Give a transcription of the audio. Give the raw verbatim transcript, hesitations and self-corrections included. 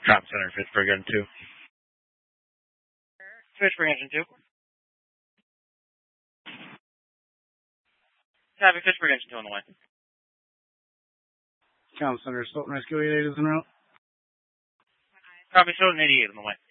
Drop Center, Fitchburg, Engine two. Fitchburg, Engine two. Copy, Fitchburg, Engine two on the way. Comm Center, Assault and Rescue eighty-eight is en route. Copy, Assault and eighty-eight on the way.